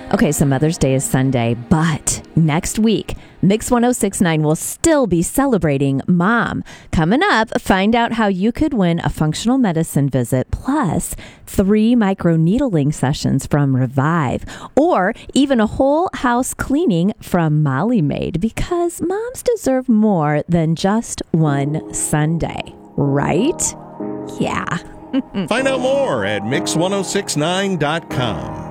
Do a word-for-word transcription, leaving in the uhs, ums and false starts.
Okay, so Mother's Day is Sunday, but next week, Mix one oh six point nine will still be celebrating Mom. Coming up, find out how you could win a functional medicine visit plus three microneedling sessions from Revive, or even a whole house cleaning from Molly Maid, because moms deserve more than just one Sunday, right? Yeah. Find out more at mix ten sixty-nine dot com.